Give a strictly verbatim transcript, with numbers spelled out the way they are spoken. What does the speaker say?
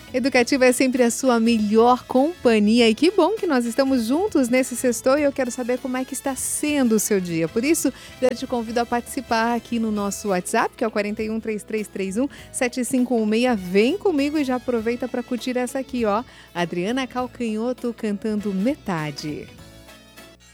Educativa é sempre a sua melhor companhia e que bom que nós estamos juntos nesse sextou e eu quero saber como é que está sendo o seu dia. Por isso, eu te convido a participar aqui no nosso WhatsApp, que é o quatro um, três três três um, sete cinco um seis. Vem comigo e já aproveita para curtir essa aqui, ó. Adriana Calcanhoto cantando Metade.